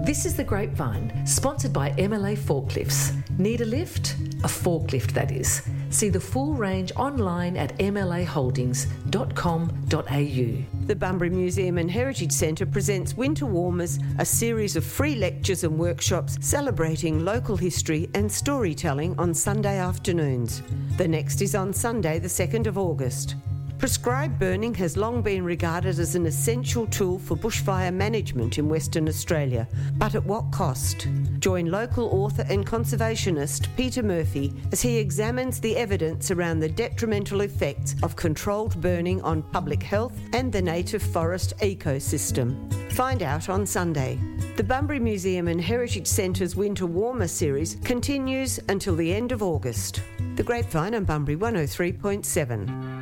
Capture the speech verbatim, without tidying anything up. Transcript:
This is The Grapevine, sponsored by M L A Forklifts. Need a lift? A forklift, that is. See the full range online at m l a holdings dot com dot a u. The Bunbury Museum and Heritage Centre presents Winter Warmers, a series of free lectures and workshops celebrating local history and storytelling on Sunday afternoons. The next is on Sunday, the second of August. Prescribed burning has long been regarded as an essential tool for bushfire management in Western Australia, but at what cost? Join local author and conservationist Peter Murphy as he examines the evidence around the detrimental effects of controlled burning on public health and the native forest ecosystem. Find out on Sunday. The Bunbury Museum and Heritage Centre's Winter Warmer series continues until the end of August. The Grapevine on Bunbury one oh three point seven.